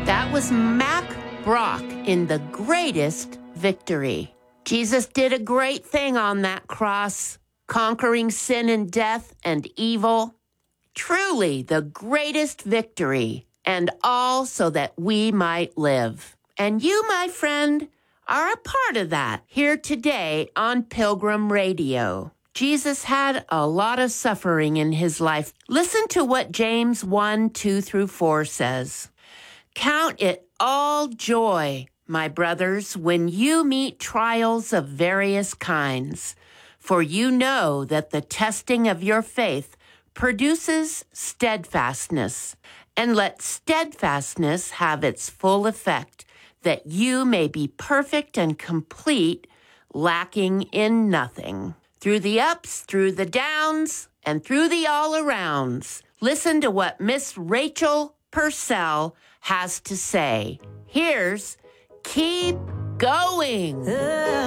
That was Mac Brock in The Greatest Victory. Jesus did a great thing on that cross, conquering sin and death and evil. Truly the greatest victory, and all so that we might live. And you, my friend, are a part of that here today on Pilgrim Radio. Jesus had a lot of suffering in his life. Listen to what James 1:2-4 says. Count it all joy, my brothers, when you meet trials of various kinds, for you know that the testing of your faith produces steadfastness, and let steadfastness have its full effect, that you may be perfect and complete, lacking in nothing. Through the ups, through the downs, and through the all-arounds, listen to what Miss Rachel Purcell has to say. Here's Keep Going.